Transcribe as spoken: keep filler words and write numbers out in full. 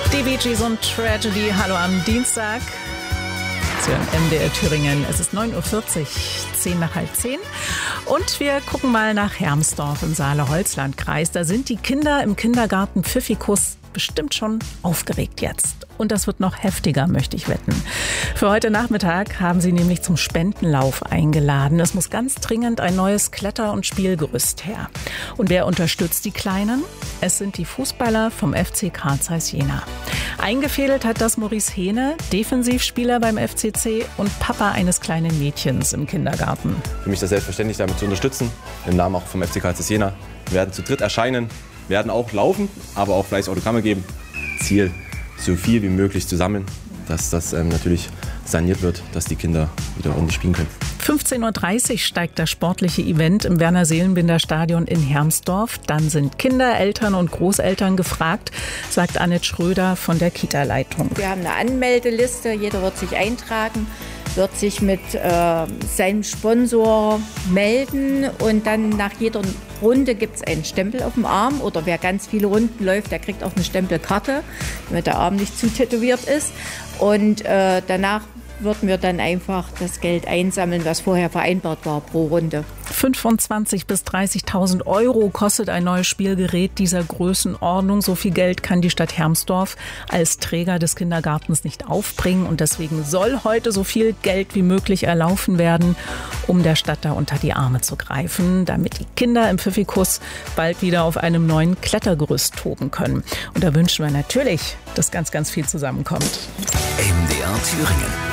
Die Bee Gees und Tragedy. Hallo am Dienstag. Sie hören M D R Thüringen. Es ist neun Uhr vierzig, zehn nach halb zehn. Und wir gucken mal nach Hermsdorf im Saale-Holzland-Kreis. Da sind die Kinder im Kindergarten Pfiffikus bestimmt schon aufgeregt jetzt. Und das wird noch heftiger, möchte ich wetten. Für heute Nachmittag haben sie nämlich zum Spendenlauf eingeladen. Es muss ganz dringend ein neues Kletter- und Spielgerüst her. Und wer unterstützt die Kleinen? Es sind die Fußballer vom F C Carl Zeiss Jena. Eingefädelt hat das Maurice Hehne, Defensivspieler beim F C C und Papa eines kleinen Mädchens im Kindergarten. Für mich ist das selbstverständlich, damit zu unterstützen. Im Namen auch vom F C Carl Zeiss Jena. Wir werden zu dritt erscheinen, werden auch laufen, aber auch fleißig Autogramme geben. Ziel, so viel wie möglich zu sammeln, dass das ähm, natürlich saniert wird, dass die Kinder wieder ordentlich spielen können. fünfzehn Uhr dreißig steigt das sportliche Event im Werner-Seelenbinder-Stadion in Hermsdorf. Dann sind Kinder, Eltern und Großeltern gefragt, sagt Annette Schröder von der Kita-Leitung. Wir haben eine Anmeldeliste, jeder wird sich eintragen, wird sich mit äh, seinem Sponsor melden und dann nach jeder Runde gibt es einen Stempel auf dem Arm oder wer ganz viele Runden läuft, der kriegt auch eine Stempelkarte, damit der Arm nicht zu tätowiert ist und äh, danach würden wir dann einfach das Geld einsammeln, was vorher vereinbart war pro Runde. fünfundzwanzigtausend bis dreißigtausend Euro kostet ein neues Spielgerät dieser Größenordnung. So viel Geld kann die Stadt Hermsdorf als Träger des Kindergartens nicht aufbringen. Und deswegen soll heute so viel Geld wie möglich erlaufen werden, um der Stadt da unter die Arme zu greifen, damit die Kinder im Pfiffikus bald wieder auf einem neuen Klettergerüst toben können. Und da wünschen wir natürlich, dass ganz, ganz viel zusammenkommt. M D R Thüringen.